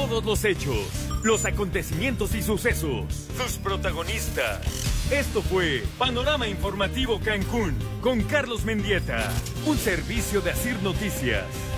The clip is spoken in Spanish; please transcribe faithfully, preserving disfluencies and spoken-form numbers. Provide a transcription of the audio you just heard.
Todos los hechos, los acontecimientos y sucesos, sus protagonistas. Esto fue Panorama Informativo Cancún con Carlos Mendieta, un servicio de Asir Noticias.